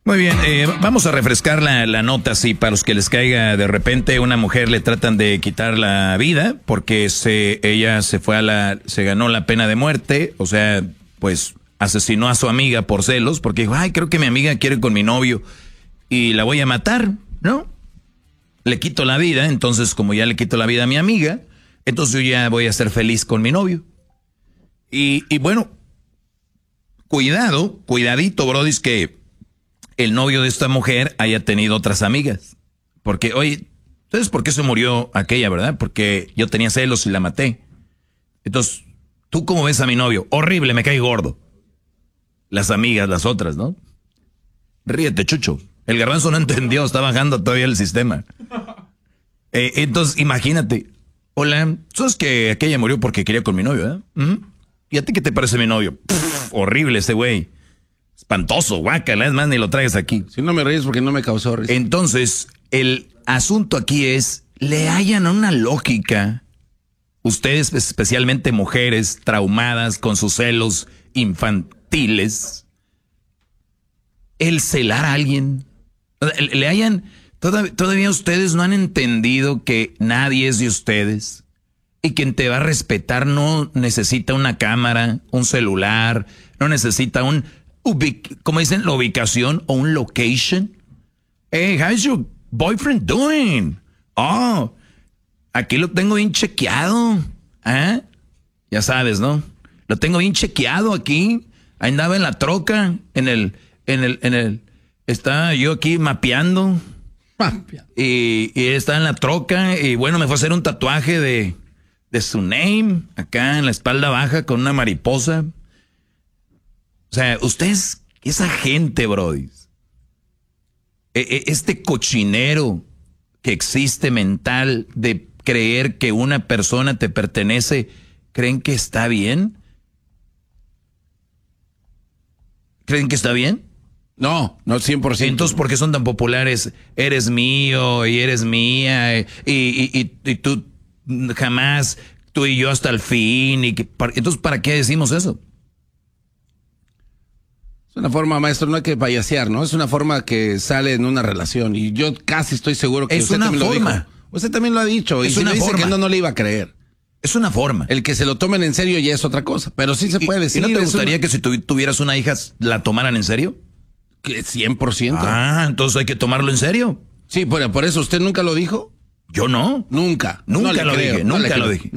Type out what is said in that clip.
Muy bien, vamos a refrescar la nota, sí, para los que les caiga de repente una mujer le tratan de quitar la vida porque ella se ganó la pena de muerte, o sea, pues asesinó a su amiga por celos porque dijo, ay, creo que mi amiga quiere con mi novio y la voy a matar, ¿no? Le quito la vida, entonces como ya le quito la vida a mi amiga, entonces yo ya voy a ser feliz con mi novio. Y bueno, cuidadito, brodis, que el novio de esta mujer haya tenido otras amigas. Porque, oye, ¿sabes por qué se murió aquella, verdad? Porque yo tenía celos y la maté. Entonces, ¿tú cómo ves a mi novio? Horrible, me cae gordo. Las amigas, las otras, ¿no? Ríete, Chucho. El garbanzo no entendió, está bajando todavía el sistema. Entonces, imagínate. Hola, ¿sabes que aquella murió porque quería con mi novio, eh? ¿Y a ti qué te parece mi novio? Pff, horrible ese güey. Espantoso, guácala, es más, ni lo traigas aquí. Si no me ríes porque no me causó risa. Entonces, el asunto aquí es, le hallan una lógica, ustedes especialmente mujeres traumadas con sus celos infantiles, el celar a alguien, le hallan, todavía ustedes no han entendido que nadie es de ustedes y quien te va a respetar no necesita una cámara, un celular, no necesita como dicen, la ubicación o un location. Hey, how's your boyfriend doing? Oh, aquí lo tengo bien chequeado. ¿Eh? Ya sabes, ¿no? Lo tengo bien chequeado aquí. Ahí andaba en la troca, estaba yo aquí mapeando. Y él estaba en la troca y bueno, me fue a hacer un tatuaje de su name acá en la espalda baja con una mariposa. O sea, ustedes, esa gente, brody, este cochinero que existe mental de creer que una persona te pertenece, ¿creen que está bien? ¿Creen que está bien? No 100%. Entonces, ¿por qué son tan populares? Eres mío y eres mía y tú jamás, tú y yo hasta el fin. Entonces, ¿para qué decimos eso? Es una forma, maestro, no hay que payasear, ¿no? Es una forma que sale en una relación y yo casi estoy seguro que usted también lo dijo. Usted también lo ha dicho y si le dice que no le iba a creer. Es una forma. El que se lo tomen en serio ya es otra cosa, pero sí se puede decir. ¿Y no te gustaría que si tuvieras una hija la tomaran en serio? 100%. Ah, entonces hay que tomarlo en serio. Sí, por eso usted nunca lo dijo. Yo no. Nunca. Nunca lo dije.